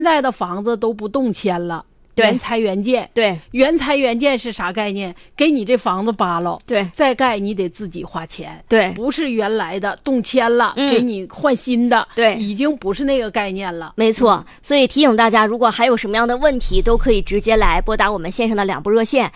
现在的房子都不动迁了，原拆原建。 对， 原拆原建是啥概念？给你这房子扒了， 对， 再盖你得自己花钱。 对， 不是原来的动迁了，给你换新的。 对， 已经不是那个概念了。 没错，所以提醒大家，如果还有什么样的问题，都可以直接来拨打我们线上的2部热线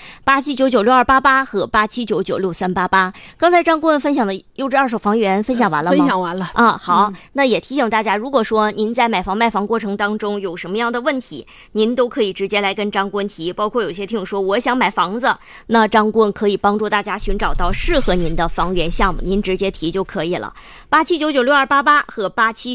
87996288和87996388。刚才张顾问分享的优质二手房源分享完了吗？ 分享完了啊，好，那也提醒大家，如果说您在买房卖房过程当中有什么样的问题，您都可以直接来跟张顾问提。包括有些听友说我想买房子，那张顾问可以帮助大家寻找到适合您的房源项目，您直接提就可以了。87996288和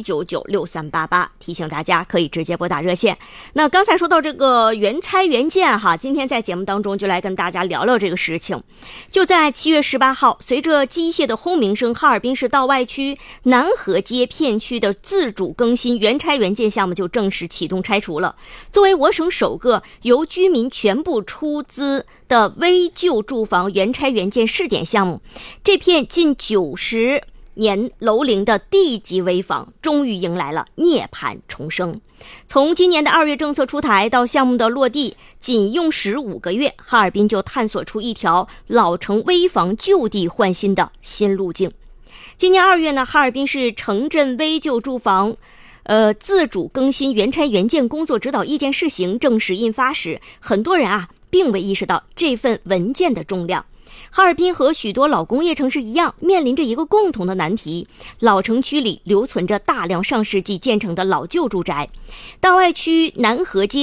87996388，提醒大家可以直接拨打热线。那刚才说到这个原拆原建哈，今天在节目当中就来跟大家聊聊这个事情。就在7月18号，随着机械的轰鸣声，哈尔滨市道外区南河街片区的自主更新原拆原建项目就正式启动拆除了。作为我省首个由居民全部出资的危旧住房原拆原建试点项目，这片近90年楼龄的地级危房终于迎来了涅槃重生。从今年的2月政策出台到项目的落地，仅用时5个月，哈尔滨就探索出一条老城危房就地换新的新路径。今年2月呢，哈尔滨市城镇危旧住房自主更新原拆原建工作指导意见试行正式印发时，很多人并未意识到这份文件的重量。哈尔滨和许多老工业城市一样，面临着一个共同的难题：老城区里留存着大量上世纪建成的老旧住宅。道外区南河街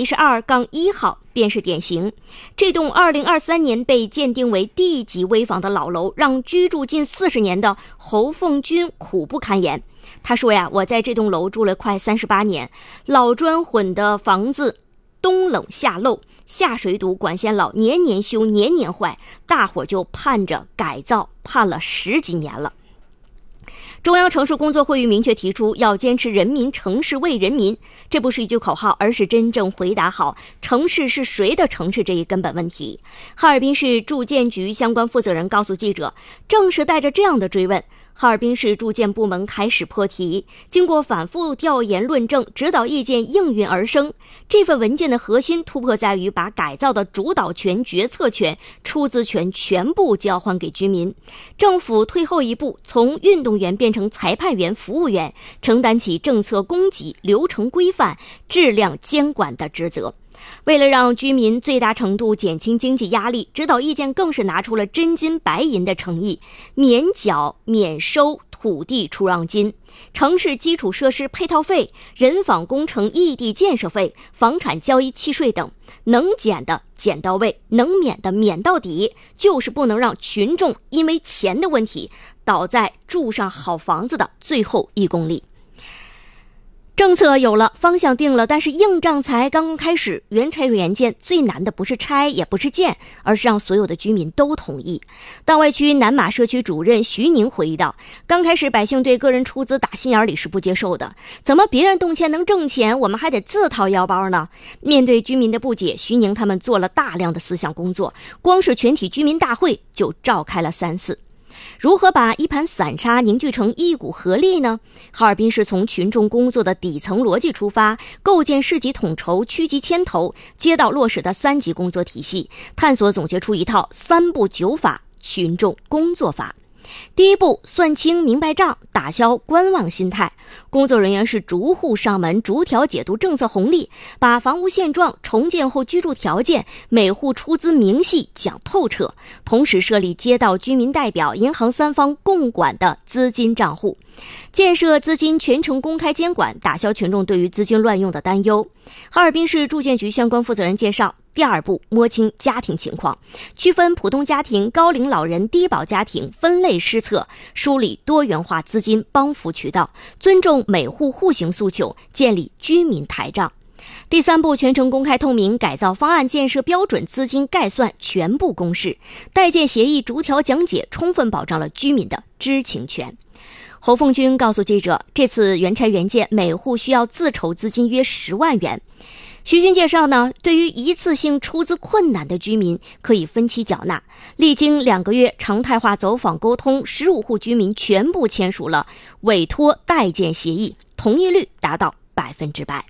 112-1号便是典型。这栋2023年被鉴定为地级危房的老楼，让居住近40年的侯凤军苦不堪言。他说呀，我在这栋楼住了快38年，老砖混的房子冬冷夏漏，下水堵管线老，年年修年年坏，大伙就盼着改造，盼了10几年了。中央城市工作会议明确提出，要坚持人民城市为人民，这不是一句口号，而是真正回答好城市是谁的城市这一根本问题。哈尔滨市住建局相关负责人告诉记者，正是带着这样的追问，哈尔滨市住建部门开始破题，经过反复调研论证，指导意见应运而生。这份文件的核心突破在于把改造的主导权、决策权、出资权全部交还给居民，政府退后一步，从运动员变成裁判员、服务员，承担起政策供给、流程规范、质量监管的职责。为了让居民最大程度减轻经济压力，指导意见更是拿出了真金白银的诚意，免缴免收土地出让金、城市基础设施配套费、人防工程异地建设费、房产交易契税等，能减的减到位，能免的免到底，就是不能让群众因为钱的问题倒在住上好房子的最后1公里。政策有了，方向定了，但是硬仗才刚刚开始。原拆原建最难的不是拆，也不是建，而是让所有的居民都同意。道外区南马社区主任徐宁回忆道，刚开始百姓对个人出资打心眼里是不接受的，怎么别人动迁能挣钱，我们还得自掏腰包呢？面对居民的不解，徐宁他们做了大量的思想工作，光是全体居民大会就召开了3次。如何把一盘散沙凝聚成一股合力呢？哈尔滨市从群众工作的底层逻辑出发，构建市级统筹、区级牵头、街道落实的3级工作体系，探索总结出一套3步9法群众工作法。第1步，算清明白账，打消观望心态。工作人员是逐户上门，逐条解读政策红利，把房屋现状、重建后居住条件、每户出资明细讲透彻。同时设立街道居民代表、银行3方共管的资金账户，建设资金全程公开监管，打消群众对于资金乱用的担忧。哈尔滨市住建局相关负责人介绍，第2步，摸清家庭情况，区分普通家庭、高龄老人、低保家庭，分类施策，梳理多元化资金帮扶渠道，尊重每户户型诉求，建立居民台账。第3步，全程公开透明，改造方案建设标准资金概算全部公示，代建协议逐条讲解，充分保障了居民的知情权。侯凤军告诉记者，这次原拆原建每户需要自筹资金约10万元。徐军介绍呢，对于一次性出资困难的居民可以分期缴纳。历经2个月常态化走访沟通，15户居民全部签署了委托代建协议，同意率达到100%。